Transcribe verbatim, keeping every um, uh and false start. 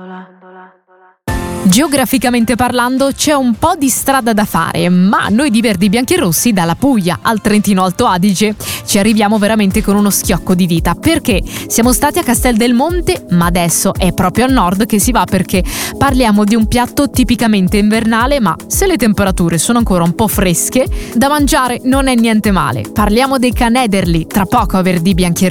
Geograficamente parlando c'è un po' di strada da fare, ma noi di Verdi Bianchi e Rossi dalla Puglia al Trentino Alto Adige ci arriviamo veramente con uno schiocco di dita, perché siamo stati a Castel del Monte, ma adesso è proprio al nord che si va, perché parliamo di un piatto tipicamente invernale, ma se le temperature sono ancora un po' fresche, da mangiare non è niente male. Parliamo dei canederli, tra poco a Verdi Bianchi e